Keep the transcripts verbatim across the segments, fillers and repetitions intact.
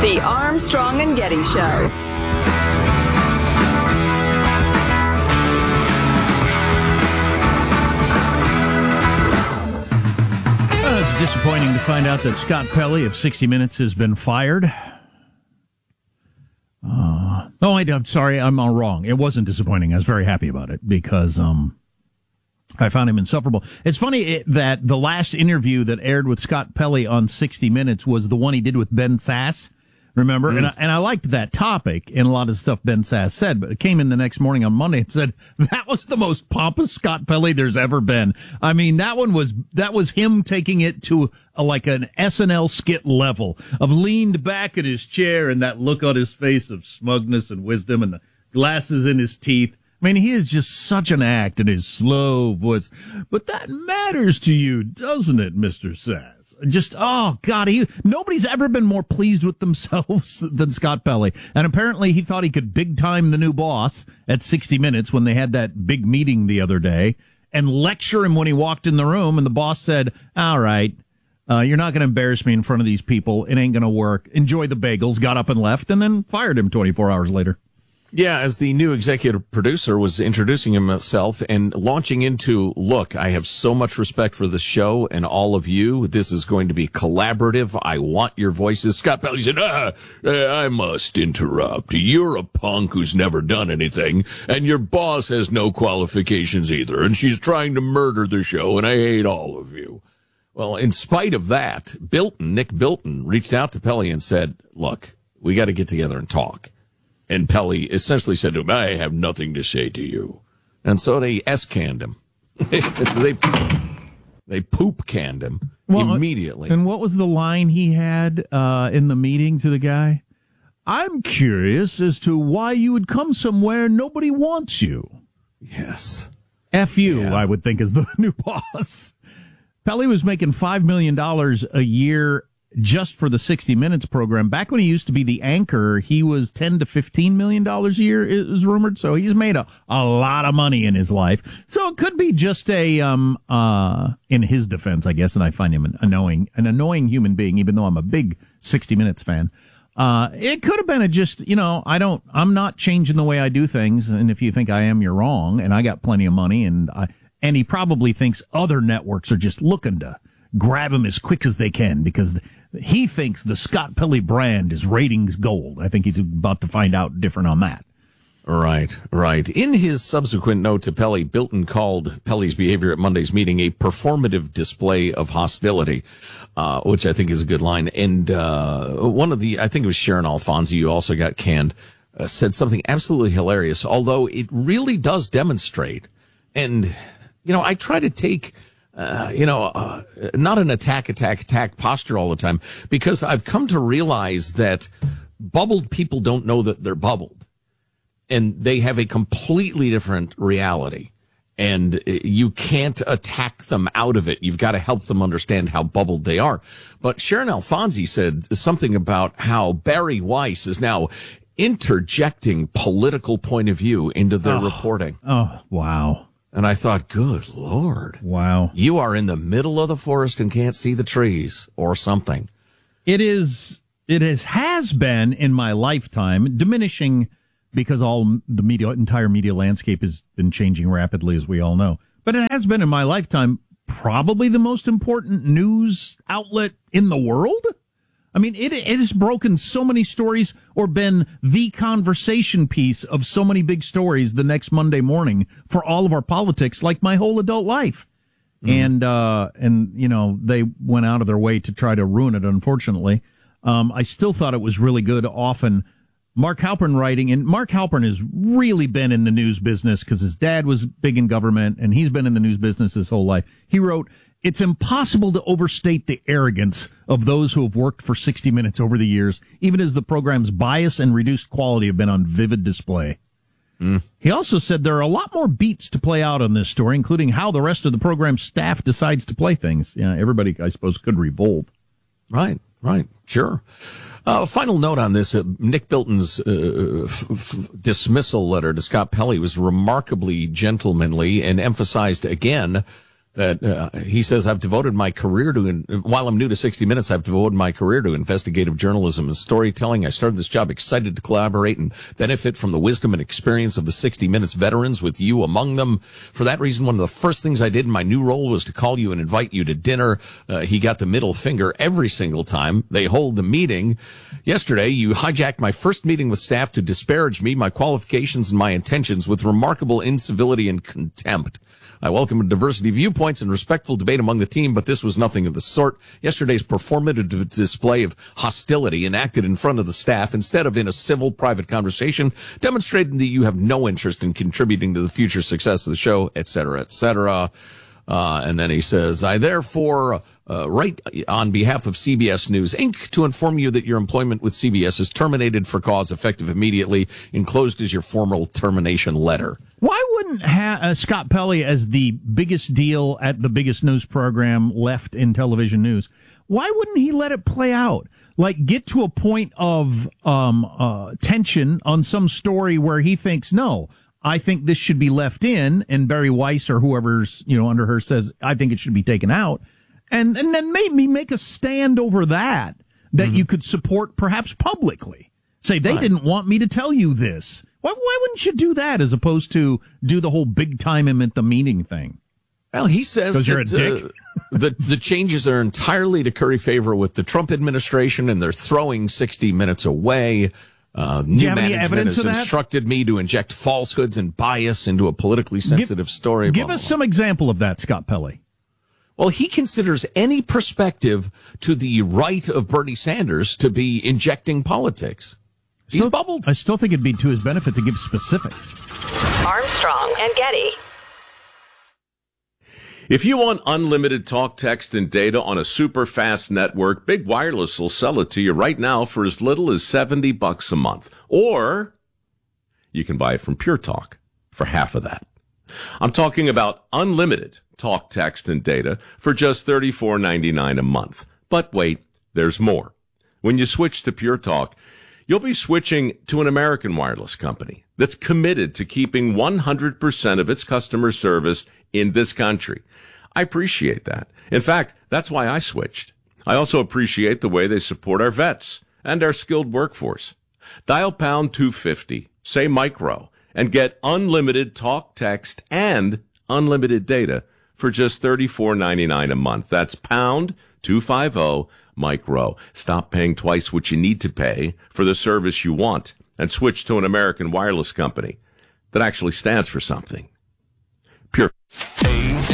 The Armstrong and Getty Show. Uh, it's disappointing to find out that Scott Pelley of sixty minutes has been fired. Uh, oh, I, I'm sorry, I'm all wrong. It wasn't disappointing. I was very happy about it because um, I found him insufferable. It's funny it, that the last interview that aired with Scott Pelley on sixty minutes was the one he did with Ben Sass. Remember? Mm. And, I, and I liked that topic and a lot of stuff Ben Sass said, but it came in the next morning on Monday and said, that was the most pompous Scott Pelley there's ever been. I mean, that one was, that was him taking it to a, like an S N L skit level of leaned back in his chair and that look on his face of smugness and wisdom and the glasses in his teeth. I mean, he is just such an act in his slow voice. But that matters to you, doesn't it, Mister Sass? Just, oh, God, he, nobody's ever been more pleased with themselves than Scott Pelley. And apparently he thought he could big-time the new boss at sixty minutes when they had that big meeting the other day and lecture him when he walked in the room. And the boss said, all right, uh, you're not going to embarrass me in front of these people. It ain't going to work. Enjoy the bagels. Got up and left and then fired him twenty-four hours later. Yeah, as the new executive producer was introducing himself and launching into, look, I have so much respect for the show and all of you. This is going to be collaborative. I want your voices. Scott Pelley said, ah, I must interrupt. You're a punk who's never done anything, and your boss has no qualifications either, and she's trying to murder the show, and I hate all of you. Well, in spite of that, Bilton, Nick Bilton, reached out to Pelley and said, look, we got to get together and talk. And Pelley essentially said to him, I have nothing to say to you. And so they S-canned him. they they poop-canned him well, immediately. And what was the line he had uh, in the meeting to the guy? I'm curious as to why you would come somewhere nobody wants you. Yes. F you, yeah. I would think, is the new boss. Pelley was making five million dollars a year just for the sixty minutes program. Back when he used to be the anchor, he was ten to fifteen million dollars a year, is rumored. So he's made a, a lot of money in his life. So it could be just a, um, uh, in his defense, I guess, and I find him an annoying, an annoying human being, even though I'm a big sixty minutes fan. Uh, it could have been a just, you know, I don't, I'm not changing the way I do things. And if you think I am, you're wrong. And I got plenty of money. And I, and he probably thinks other networks are just looking to grab him as quick as they can because he thinks the Scott Pelley brand is ratings gold. I think he's about to find out different on that. Right, right. In his subsequent note to Pelley, Bilton called Pelley's behavior at Monday's meeting a performative display of hostility, uh, which I think is a good line. And uh one of the, I think it was Sharon Alfonsi, who also got canned, uh, said something absolutely hilarious, although it really does demonstrate. And, you know, I try to take... Uh, you know, uh, not an attack, attack, attack posture all the time, because I've come to realize that bubbled people don't know that they're bubbled, and they have a completely different reality, and you can't attack them out of it. You've got to help them understand how bubbled they are. But Sharon Alfonsi said something about how Barry Weiss is now interjecting political point of view into their oh, reporting. Oh, wow. And I thought, good Lord. Wow. You are in the middle of the forest and can't see the trees or something. It is, it is, has been in my lifetime diminishing because all the media, entire media landscape has been changing rapidly, as we all know. But it has been in my lifetime probably the most important news outlet in the world. I mean, it, it has broken so many stories or been the conversation piece of so many big stories the next Monday morning for all of our politics, like my whole adult life. Mm. And, uh, and, you know, they went out of their way to try to ruin it, unfortunately. Um, I still thought it was really good. Often Mark Halpern writing, and Mark Halpern has really been in the news business because his dad was big in government and he's been in the news business his whole life. He wrote, it's impossible to overstate the arrogance of those who have worked for sixty minutes over the years, even as the program's bias and reduced quality have been on vivid display. Mm. He also said there are a lot more beats to play out on this story, including how the rest of the program's staff decides to play things. Yeah, everybody, I suppose, could revolt. Right, right, sure. Uh, final note on this, uh, Nick Bilton's uh, f- f- dismissal letter to Scott Pelley was remarkably gentlemanly and emphasized again that uh, he says, I've devoted my career to, in, while I'm new to sixty minutes, I've devoted my career to investigative journalism and storytelling. I started this job excited to collaborate and benefit from the wisdom and experience of the sixty minutes veterans, with you among them. For that reason, one of the first things I did in my new role was to call you and invite you to dinner. Uh, he got the middle finger every single time they hold the meeting. Yesterday, you hijacked my first meeting with staff to disparage me, my qualifications, and my intentions with remarkable incivility and contempt. I welcome a diversity of viewpoints and respectful debate among the team, but this was nothing of the sort. Yesterday's performative display of hostility enacted in front of the staff instead of in a civil, private conversation demonstrated that you have no interest in contributing to the future success of the show, et cetera, et cetera. Uh, and then he says, I therefore uh, write on behalf of C B S News, Incorporated to inform you that your employment with C B S is terminated for cause effective immediately. Enclosed is your formal termination letter. Why wouldn't ha- uh, Scott Pelley, as the biggest deal at the biggest news program left in television news, why wouldn't he let it play out? Like, get to a point of um, uh, tension on some story where he thinks, no, I think this should be left in, and Barry Weiss or whoever's, you know, under her says, I think it should be taken out. And, and then maybe make a stand over that, that mm-hmm. you could support perhaps publicly. Say, they right. didn't want me to tell you this. Why, why wouldn't you do that as opposed to do the whole big time him at the meeting thing? Well, he says that you're a dick. Uh, the, the changes are entirely to curry favor with the Trump administration, and they're throwing sixty minutes away. Uh, new management has instructed me to inject falsehoods and bias into a politically sensitive give, story. Give blah, us blah, some blah. example of that, Scott Pelley. Well, he considers any perspective to the right of Bernie Sanders to be injecting politics. He's still, bubbled. I still think it'd be to his benefit to give specifics. Armstrong and Getty. If you want unlimited talk, text, and data on a super fast network, Big Wireless will sell it to you right now for as little as seventy bucks a month. Or you can buy it from Pure Talk for half of that. I'm talking about unlimited talk, text, and data for just thirty-four ninety-nine a month. But wait, there's more. When you switch to Pure Talk, you'll be switching to an American wireless company that's committed to keeping one hundred percent of its customer service in this country. I appreciate that. In fact, that's why I switched. I also appreciate the way they support our vets and our skilled workforce. Dial pound two fifty, say micro, and get unlimited talk, text, and unlimited data for just thirty-four ninety-nine a month. That's pound two fifty, micro. Stop paying twice what you need to pay for the service you want and switch to an American wireless company that actually stands for something. Pure. A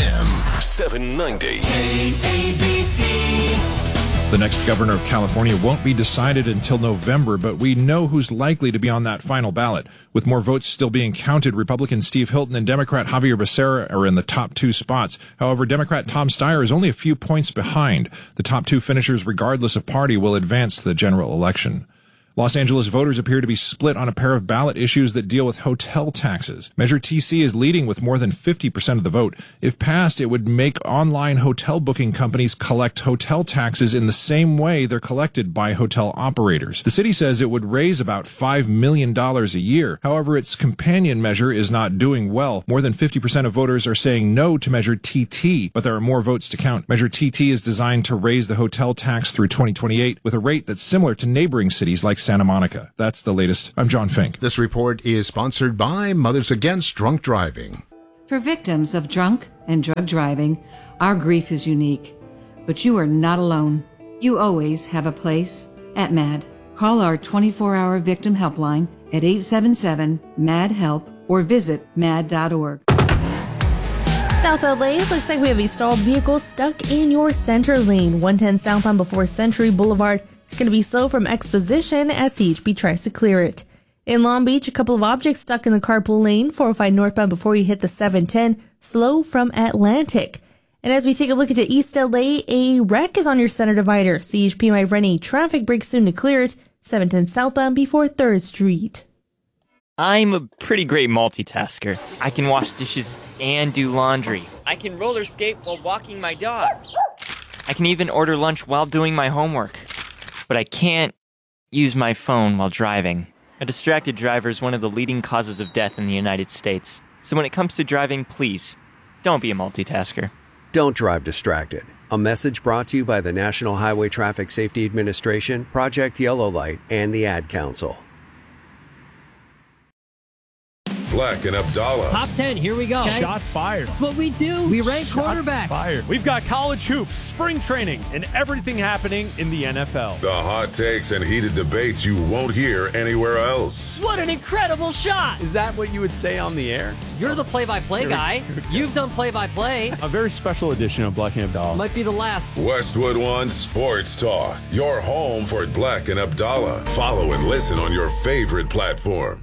M seven ninety. A B C. The next governor of California won't be decided until November, but we know who's likely to be on that final ballot. With more votes still being counted, Republican Steve Hilton and Democrat Javier Becerra are in the top two spots. However, Democrat Tom Steyer is only a few points behind. The top two finishers, regardless of party, will advance to the general election. Los Angeles voters appear to be split on a pair of ballot issues that deal with hotel taxes. Measure T C is leading with more than fifty percent of the vote. If passed, it would make online hotel booking companies collect hotel taxes in the same way they're collected by hotel operators. The city says it would raise about five million dollars a year. However, its companion measure is not doing well. More than fifty percent of voters are saying no to Measure T T, but there are more votes to count. Measure T T is designed to raise the hotel tax through twenty twenty-eight with a rate that's similar to neighboring cities like Santa Monica. That's the latest. I'm John Fink. This report is sponsored by Mothers Against Drunk Driving. For victims of drunk and drug driving, our grief is unique. But you are not alone. You always have a place at MAD. Call our twenty-four hour victim helpline at eight seven seven, M A D, HELP or visit mad dot org. South L A, looks like we have a stalled vehicle stuck in your center lane. one ten southbound before Century Boulevard. It's going to be slow from Exposition as C H P tries to clear it. In Long Beach, a couple of objects stuck in the carpool lane. four oh five northbound before you hit the seven ten. Slow from Atlantic. And as we take a look into East L A, a wreck is on your center divider. C H P might run a traffic break soon to clear it. seven ten southbound before third Street. I'm a pretty great multitasker. I can wash dishes and do laundry. I can roller skate while walking my dog. I can even order lunch while doing my homework. But I can't use my phone while driving. A distracted driver is one of the leading causes of death in the United States. So when it comes to driving, please, don't be a multitasker. Don't drive distracted. A message brought to you by the National Highway Traffic Safety Administration, Project Yellow Light, and the Ad Council. Black and Abdallah. Top ten, here we go. Okay. Shots fired. That's what we do. We rank Shots quarterbacks. Fired. We've got college hoops, spring training, and everything happening in the N F L. The hot takes and heated debates you won't hear anywhere else. What an incredible shot. Is that what you would say on the air? You're the play-by-play guy. You've done play-by-play. A very special edition of Black and Abdallah. Might be the last. Westwood One Sports Talk. Your home for Black and Abdallah. Follow and listen on your favorite platform.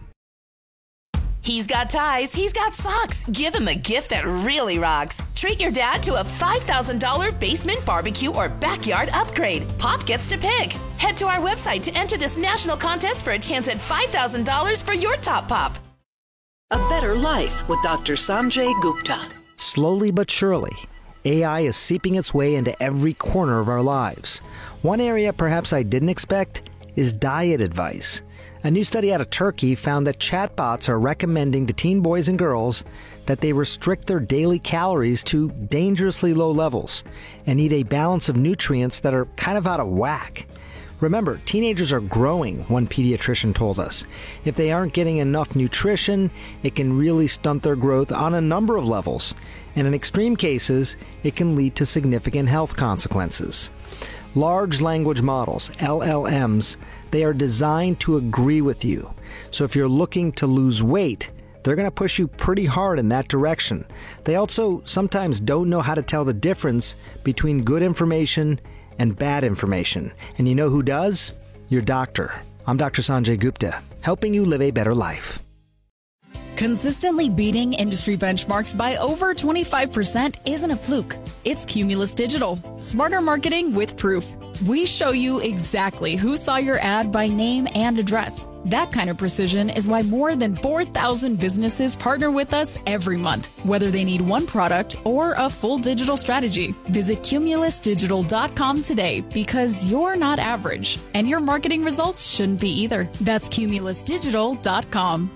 He's got ties, he's got socks. Give him a gift that really rocks. Treat your dad to a five thousand dollars basement barbecue or backyard upgrade. Pop gets to pick. Head to our website to enter this national contest for a chance at five thousand dollars for your top pop. A Better Life with Doctor Sanjay Gupta. Slowly but surely, A I is seeping its way into every corner of our lives. One area perhaps I didn't expect is diet advice. A new study out of Turkey found that chatbots are recommending to teen boys and girls that they restrict their daily calories to dangerously low levels and eat a balance of nutrients that are kind of out of whack. Remember, teenagers are growing, one pediatrician told us. If they aren't getting enough nutrition, it can really stunt their growth on a number of levels. And in extreme cases, it can lead to significant health consequences. Large language models, L L Ms, they are designed to agree with you. So if you're looking to lose weight, they're going to push you pretty hard in that direction. They also sometimes don't know how to tell the difference between good information and bad information. And you know who does? Your doctor. I'm Doctor Sanjay Gupta, helping you live a better life. Consistently beating industry benchmarks by over twenty-five percent isn't a fluke. It's Cumulus Digital. Smarter marketing with proof. We show you exactly who saw your ad by name and address. That kind of precision is why more than four thousand businesses partner with us every month, whether they need one product or a full digital strategy. Visit cumulus digital dot com today because you're not average, and your marketing results shouldn't be either. That's cumulus digital dot com.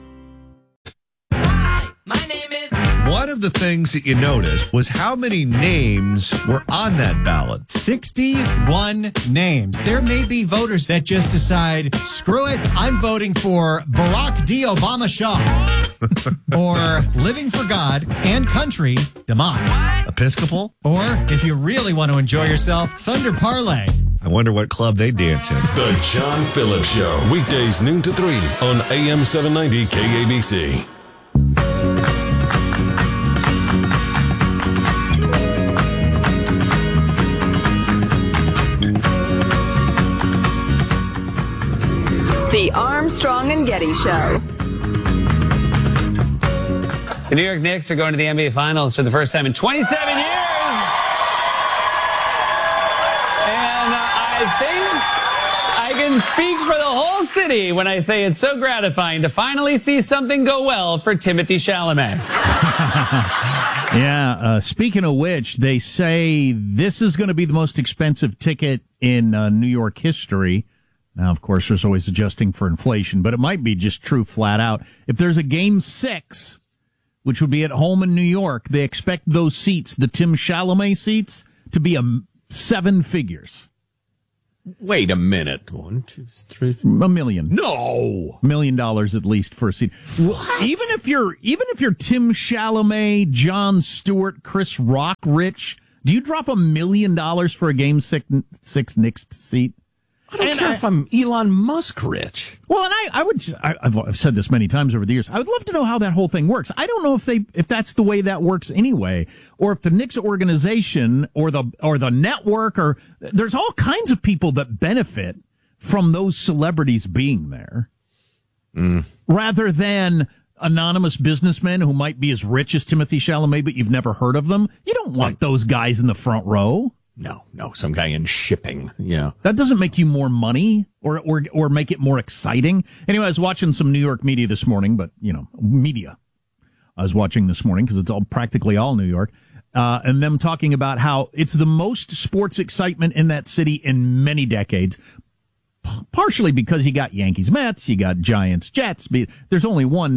My name is... One of the things that you noticed was how many names were on that ballot. sixty-one names. There may be voters that just decide, screw it, I'm voting for Barack D. Obama Shaw. Or Living for God and Country, DeMott. Episcopal? Or, if you really want to enjoy yourself, Thunder Parlay. I wonder what club they dance in. The John Phillips Show. Weekdays noon to three on A M seven ninety K A B C. The Armstrong and Getty Show. The New York Knicks are going to the N B A Finals for the first time in twenty-seven years. And uh, I think I can speak for the whole city when I say it's so gratifying to finally see something go well for Timothée Chalamet. Yeah, uh, speaking of which, they say this is going to be the most expensive ticket in uh, New York history. Now, of course, there's always adjusting for inflation, but it might be just true flat out. If there's a game six, which would be at home in New York, they expect those seats, the Tim Chalamet seats, to be a seven figures. Wait a minute. One, two, three. A million. No. A million dollars at least for a seat. What? Even if you're, even if you're Tim Chalamet, Jon Stewart, Chris Rock, Rich, do you drop a million dollars for a game six, six Knicks seat? I don't and care I, if I'm Elon Musk rich. Well, and I, I would, I, I've, I've said this many times over the years. I would love to know how that whole thing works. I don't know if they, if that's the way that works anyway, or if the Knicks organization or the, or the network, or there's all kinds of people that benefit from those celebrities being there, mm. rather than anonymous businessmen who might be as rich as Timothée Chalamet, but you've never heard of them. You don't want right. those guys in the front row. No, no, some guy in shipping, yeah. That doesn't make you more money or, or, or make it more exciting. Anyway, I was watching some New York media this morning, but, you know, media. I was watching this morning because it's all practically all New York. Uh, and them talking about how it's the most sports excitement in that city in many decades. P- partially because you got Yankees, Mets, you got Giants, Jets. There's only one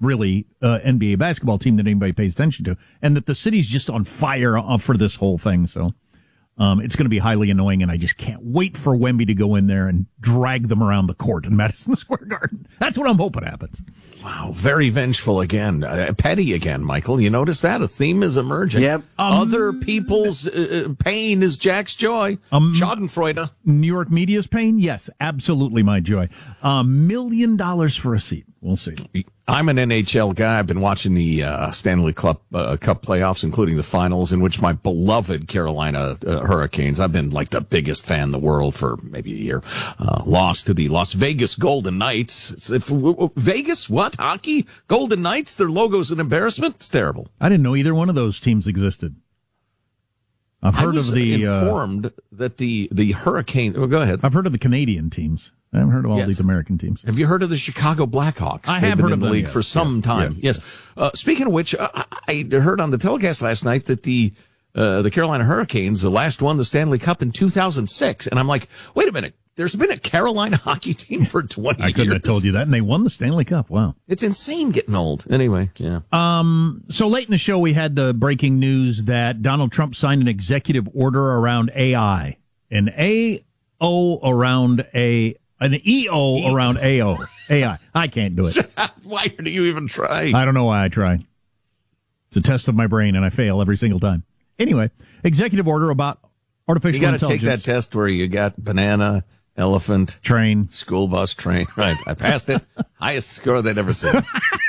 really uh, N B A basketball team that anybody pays attention to, and that the city's just on fire uh, for this whole thing. So um, it's going to be highly annoying, and I just can't wait for Wemby to go in there and drag them around the court in Madison Square Garden. That's what I'm hoping happens. Wow, very vengeful again. Uh, petty again, Michael. You notice that? A theme is emerging. Yep. Um, Other people's uh, pain is Jack's joy. Um, Schadenfreude. New York media's pain? Yes, absolutely my joy. A um, million dollars for a seat. We'll see. I'm an N H L guy. I've been watching the uh, Stanley Cup, uh, Cup playoffs, including the finals, in which my beloved Carolina uh, Hurricanes, I've been like the biggest fan in the world for maybe a year, uh, lost to the Las Vegas Golden Knights. It's, if, w- Vegas? What? Hockey? Golden Knights? Their logo's an embarrassment? It's terrible. I didn't know either one of those teams existed. I've heard I was of the informed uh, that the, the Hurricane, well, go ahead. I've heard of the Canadian teams. I haven't heard of all Yes. these American teams. Have you heard of the Chicago Blackhawks? I They've have been heard in of the them, league yes. for some Yes. time. Yes. Yes. Uh, speaking of which, uh, I heard on the telecast last night that the uh, the Carolina Hurricanes, the last won the Stanley Cup in two thousand six, and I'm like, wait a minute. There's been a Carolina hockey team for twenty years. I couldn't have told you that, and they won the Stanley Cup. Wow. It's insane getting old. Anyway, yeah. Um, so late in the show, we had the breaking news that Donald Trump signed an executive order around A I. An A O around A, an E O around A O. A I. I can't do it. Why do you even try? I don't know why I try. It's a test of my brain, and I fail every single time. Anyway, executive order about artificial You got to take intelligence. that test where you got banana, elephant, train, school bus, train. Right. I passed it. Highest score they'd ever seen.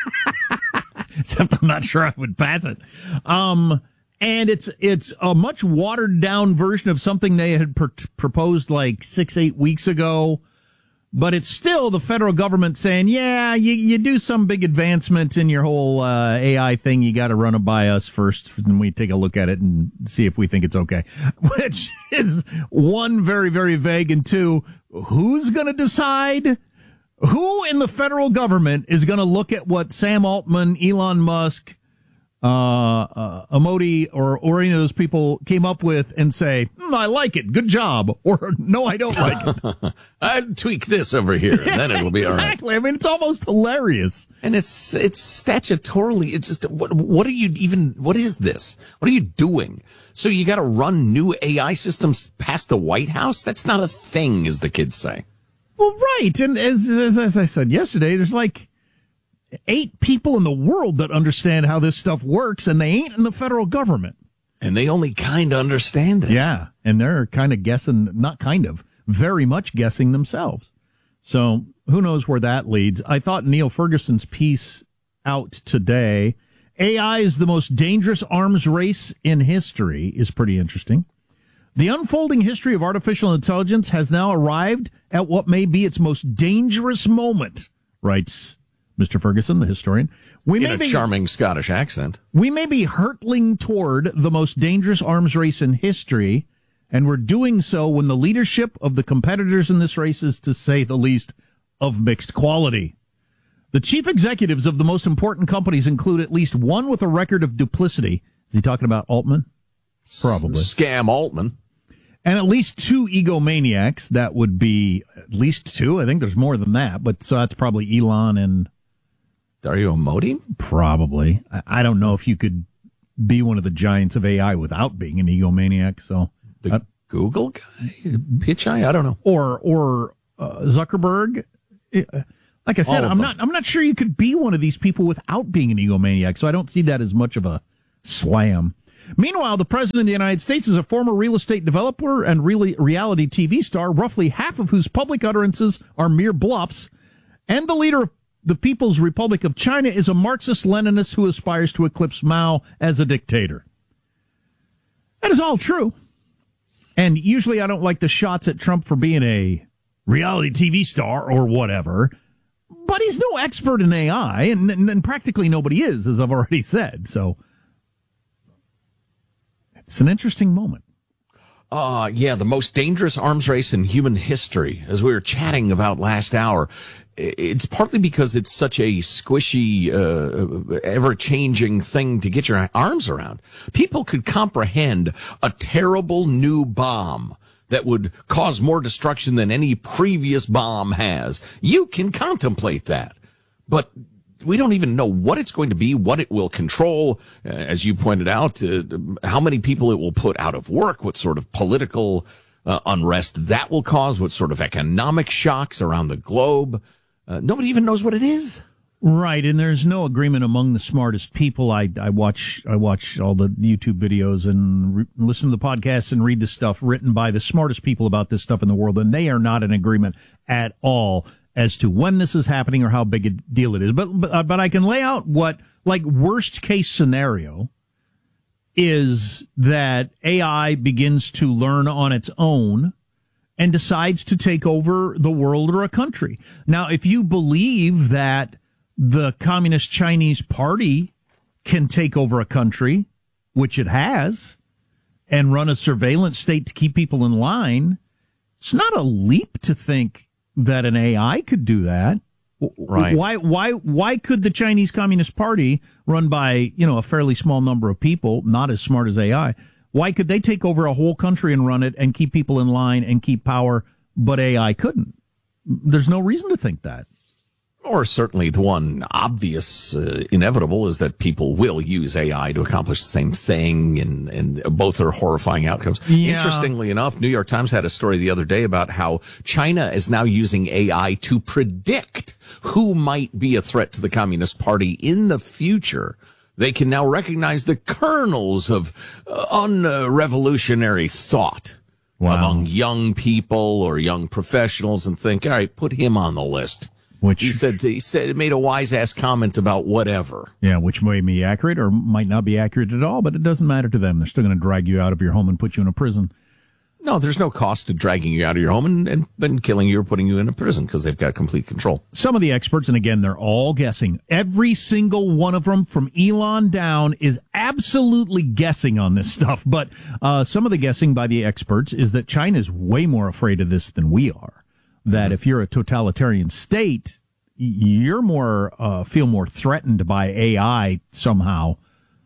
Except I'm not sure I would pass it. Um, and it's it's a much watered down version of something they had pr- proposed like six, eight weeks ago. But it's still the federal government saying, yeah, you, you do some big advancements in your whole uh, A I thing. You got to run it by us first, and we take a look at it and see if we think it's okay. Which is, one, very, very vague, and two, who's going to decide? Who in the federal government is going to look at what Sam Altman, Elon Musk, uh, uh, Amodi, or, or any of those people came up with and say, mm, I like it, good job, or no, I don't like it. I'd tweak this over here, and then it'll be all right. Exactly. I mean, it's almost hilarious. And it's it's statutorily, it's just, what what are you even, what is this? What are you doing? So you got to run new A I systems past the White House? That's not a thing, as the kids say. Well, right. And as, as, as I said yesterday, there's like eight people in the world that understand how this stuff works, and they ain't in the federal government. And they only kind of understand it. Yeah. And they're kind of guessing, not kind of, very much guessing themselves. So who knows where that leads. I thought Neil Ferguson's piece out today, A I is the most dangerous arms race in history, is pretty interesting. The unfolding history of artificial intelligence has now arrived at what may be its most dangerous moment, writes Mister Ferguson, the historian. We In may a be, charming Scottish accent. We may be hurtling toward the most dangerous arms race in history, and we're doing so when the leadership of the competitors in this race is, to say the least, of mixed quality. The chief executives of the most important companies include at least one with a record of duplicity. Is he talking about Altman? Probably. Scam Altman. And at least two egomaniacs. That would be at least two. I think there's more than that, but so that's probably Elon and Dario Amodi? Probably. I, I don't know if you could be one of the giants of A I without being an egomaniac. So the uh, Google guy, Pichai, I don't know, or or uh, Zuckerberg. It, uh, like I said, I'm them. not. I'm not sure you could be one of these people without being an egomaniac. So I don't see that as much of a slam. Meanwhile, the president of the United States is a former real estate developer and really reality T V star, roughly half of whose public utterances are mere bluffs, and the leader of the People's Republic of China is a Marxist-Leninist who aspires to eclipse Mao as a dictator. That is all true. And usually I don't like the shots at Trump for being a reality T V star or whatever, but he's no expert in A I, and, and, and practically nobody is, as I've already said. So it's an interesting moment. Uh, yeah, the most dangerous arms race in human history, as we were chatting about last hour. It's partly because it's such a squishy, uh, ever-changing thing to get your arms around. People could comprehend a terrible new bomb that would cause more destruction than any previous bomb has. You can contemplate that. But we don't even know what it's going to be, what it will control, uh, as you pointed out, uh, how many people it will put out of work, what sort of political uh, unrest that will cause, what sort of economic shocks around the globe. Uh, nobody even knows what it is. Right, and there's no agreement among the smartest people. I, I watch I watch all the YouTube videos and re- listen to the podcasts and read the stuff written by the smartest people about this stuff in the world, and they are not in agreement at all as to when this is happening or how big a deal it is. But but, uh, but I can lay out what, like, worst case scenario is that A I begins to learn on its own and decides to take over the world or a country. Now, if you believe that the Communist Chinese Party can take over a country, which it has, and run a surveillance state to keep people in line, it's not a leap to think that an A I could do that. Right. Why, why, why could the Chinese Communist Party, run by, you know, a fairly small number of people, not as smart as A I, why could they take over a whole country and run it and keep people in line and keep power, but A I couldn't? There's no reason to think that. Or certainly the one obvious, uh, inevitable is that people will use A I to accomplish the same thing, and, and both are horrifying outcomes. Yeah. Interestingly enough, New York Times had a story the other day about how China is now using A I to predict who might be a threat to the Communist Party in the future. They can now recognize the kernels of uh, un-revolutionary thought wow. among young people or young professionals and think, all right, put him on the list. Which he said, he said, it made a wise ass comment about whatever. Yeah, which may be accurate or might not be accurate at all, but it doesn't matter to them. They're still going to drag you out of your home and put you in a prison. No, there's no cost to dragging you out of your home and, and, and killing you or putting you in a prison because they've got complete control. Some of the experts, and again, they're all guessing. Every single one of them from Elon down is absolutely guessing on this stuff. But uh, some of the guessing by the experts is that China is way more afraid of this than we are. That if you're a totalitarian state, you're more, uh, feel more threatened by A I somehow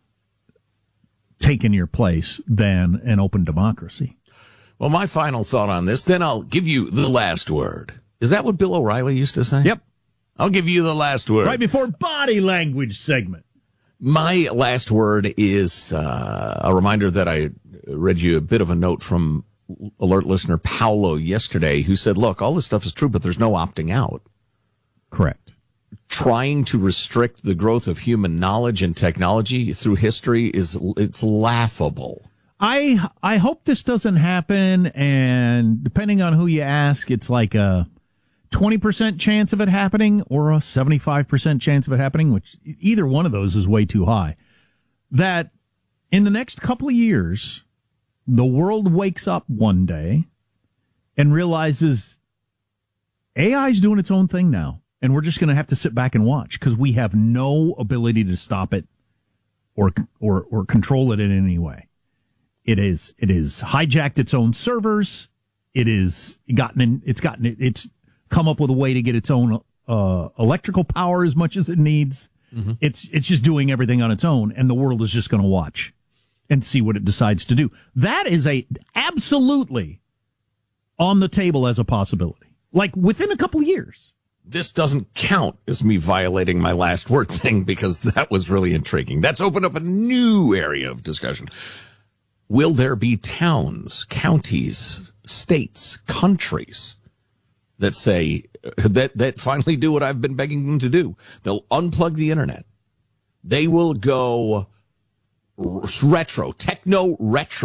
taking your place than an open democracy. Well, my final thought on this, then I'll give you the last word. Is that what Bill O'Reilly used to say? Yep. I'll give you the last word. Right before body language segment. My last word is uh, a reminder that I read you a bit of a note from alert listener Paolo yesterday, who said, look, all this stuff is true, but there's no opting out. Correct. Trying to restrict the growth of human knowledge and technology through history is, it's laughable. I I hope this doesn't happen, and depending on who you ask, it's like a twenty percent chance of it happening or a seventy-five percent chance of it happening, which either one of those is way too high. That in the next couple of years, the world wakes up one day and realizes A I is doing its own thing now, and we're just going to have to sit back and watch because we have no ability to stop it or or or control it in any way. It is it is hijacked its own servers. It is gotten in, it's gotten it, it's come up with a way to get its own uh, electrical power as much as it needs. Mm-hmm. It's it's just doing everything on its own, and the world is just going to watch and see what it decides to do. That is a absolutely on the table as a possibility, like within a couple of years. This doesn't count as me violating my last word thing because that was really intriguing. That's opened up a new area of discussion. Will there be towns, counties, states, countries that say, that, that finally do what I've been begging them to do? They'll unplug the internet. They will go retro, techno retro.